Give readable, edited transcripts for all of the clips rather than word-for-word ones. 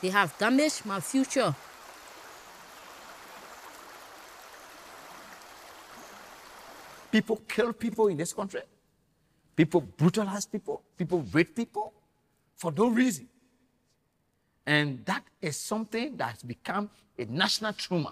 They have damaged my future. People kill people in this country. People brutalize people. People rape people for no reason. And that is something that has become a national trauma.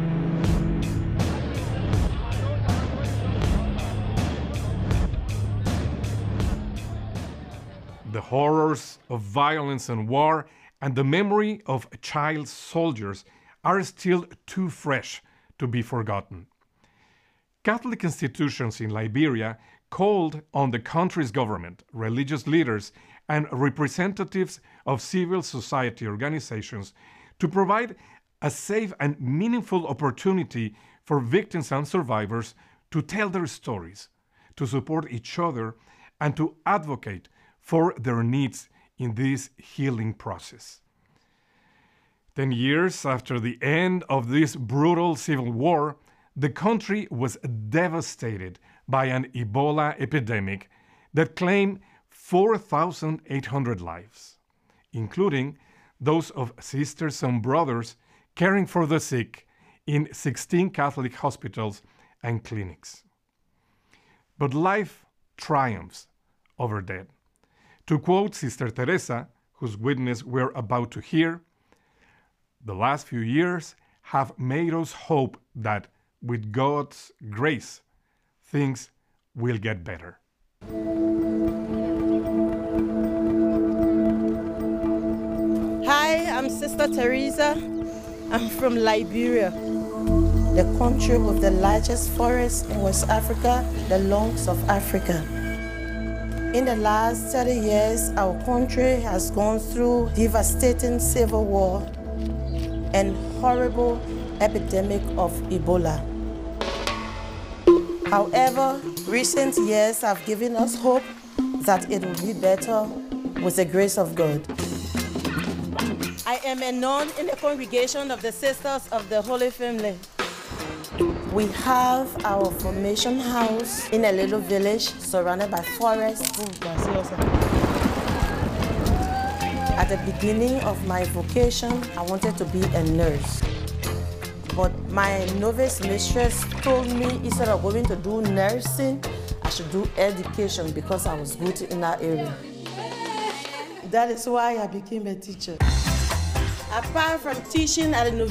The horrors of violence and war and the memory of child soldiers are still too fresh to be forgotten. Catholic institutions in Liberia called on the country's government, religious leaders, and representatives of civil society organizations to provide a safe and meaningful opportunity for victims and survivors to tell their stories, to support each other, and to advocate for their needs in this healing process. 10 years after the end of this brutal civil war, the country was devastated by an Ebola epidemic that claimed 4,800 lives, including those of sisters and brothers caring for the sick in 16 Catholic hospitals and clinics. But life triumphs over death. To quote Sister Teresa, whose witness we're about to hear, "The last few years have made us hope that with God's grace, things will get better." Hi, I'm Sister Teresa. I'm from Liberia, the country with the largest forest in West Africa, the lungs of Africa. In the last 30 years, our country has gone through devastating civil war and horrible epidemic of Ebola. However, recent years have given us hope that it will be better with the grace of God. I am a nun in the congregation of the Sisters of the Holy Family. We have our formation house in a little village surrounded by forests. At the beginning of my vocation, I wanted to be a nurse. But my novice mistress told me instead of going to do nursing, I should do education because I was good in that area. That is why I became a teacher. Apart from teaching at the